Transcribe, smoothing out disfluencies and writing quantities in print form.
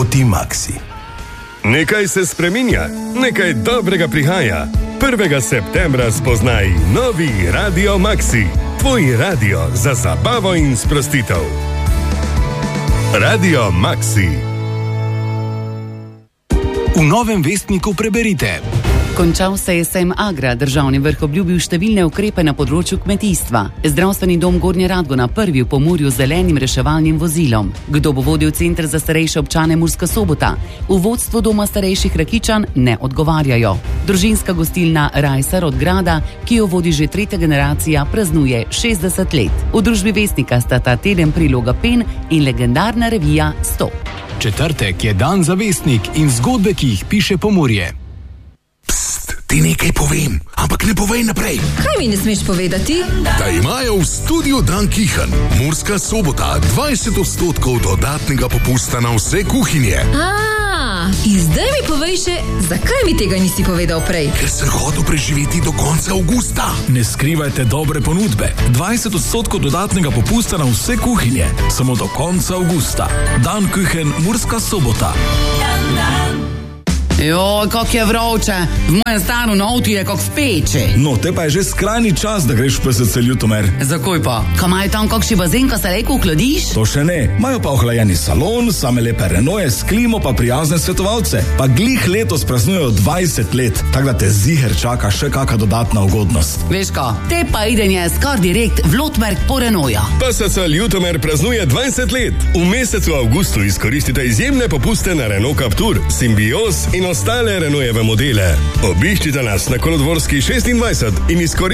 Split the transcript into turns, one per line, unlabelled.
poti Maxi.
Nekaj se spreminja, nekaj dobrega prihaja. 1. septembra spoznaj novi Radio Maxi. Tvoj radio za zabavo in sprostitev. Radio Maxi.
V novem vestniku preberite.
Končal se je sejem Agra, državni vrh obljubil številne ukrepe na področju kmetijstva. Zdravstveni dom Gornja Radgona prvi v Pomurju z zelenim reševalnim vozilom. Kdo bo vodil center za starejše občane Murska Sobota? V vodstvu doma starejših Rakičan ne odgovarjajo. Družinska gostilna Rajsar od Grada, ki jo vodi že tretja generacija, praznuje 60 let. V družbi vestnika sta ta teden priloga Pen in legendarna revija Stop.
Četrtek je dan za vestnik in zgodbe, ki jih piše Pomurje.
Ti nekaj povem, ampak ne povej naprej.
Kaj mi ne smeš povedati?
Da imajo v studiu Dan Kihan, Murska Sobota, 20% dodatnega popusta na vse kuhinje.
In zdaj mi povej še, zakaj mi tega nisi povedal prej?
Ker sem hotel preživeti do konca avgusta.
Ne skrivajte dobre ponudbe. 20% dodatnega popusta na vse kuhinje. Samo do konca avgusta. Dan Kihan, Murska Sobota.
Joj, kako je vroče. V mojem stanu na avtu je kako v peči.
No, te pa je že skrajni čas, da greš v PSC Ljutomer.
Zakaj pa? Kaj imajo tam kakšni bazen, ko se lejko ohladiš?
To še ne. Imajo pa ohlajeni salon, same lepe Renaultje s klimo pa prijazne svetovalce. Pa glih letos praznujejo 20 let, tako da te ziher čaka še kakšna dodatna ugodnost.
Veš ko, te pa idenje skar direkt v Lotmerk po Renaultja.
PSC Ljutomer praznuje 20 let. V mesecu avgustu izkoristite izjemne popuste na Renault Captur, Symbios in ostale Renaultjeve modele. Obiščite nas na Kolodvorski 26 in izkoristite